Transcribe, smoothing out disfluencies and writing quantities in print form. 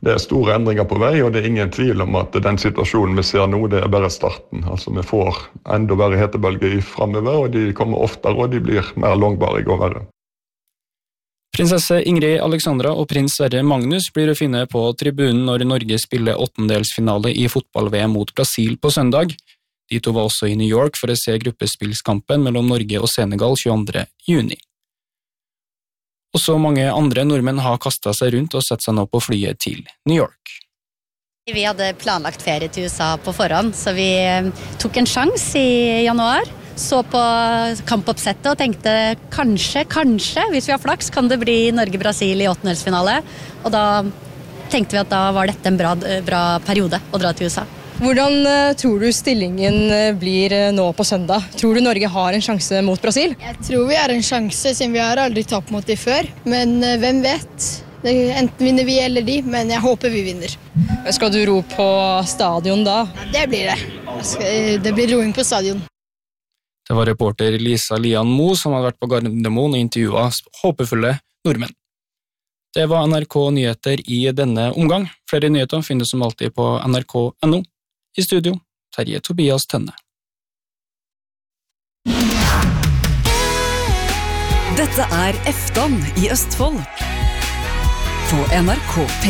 Det store endringer på vei, og det ingen tvil om at den situasjonen vi ser nå, det bare starten. Altså vi får enda verre hetebølger fremover, og de kommer oftere, og de blir mer langvarige og verre. Prinsesse Ingrid Alexandra og prins Sverre Magnus blir å finne på tribunen når Norge spiller åttendelsfinale i fotball-VM mot Brasil på søndag. De to var også i New York for å se gruppespillskampen mellom Norge og Senegal 22. juni. Også mange andre nordmenn har kastet seg rundt og sett seg nå på flyet til New York. Vi hadde planlagt ferie til USA på forhånd, så vi tok en sjans i januar. Så på kampoppsettet og tenkte kanskje, hvis vi har flaks, kan det bli Norge-Brasil i åttendelsfinale. Og da tenkte vi at da var dette en bra periode å dra til USA. Hvordan tror du stillingen blir nå på søndag? Tror du Norge har en sjanse mot Brasil? Jeg tror vi har en sjanse, siden vi har aldri tapt mot de før. Men hvem vet? Enten vinner vi eller de, men jeg håper vi vinner. Skal du ro på stadion da? Ja, det blir det. Det blir roing på stadion. Det var reporter Lisa Lian Mo som hadde vært på Gardermoen og intervjuet håpefulle nordmenn. Det var NRK Nyheter i denne omgang. Flere nyheter finnes som alltid på nrk.no. I studio, Terje Tobias Tønne. Dette Efton i Østfold på NRK P.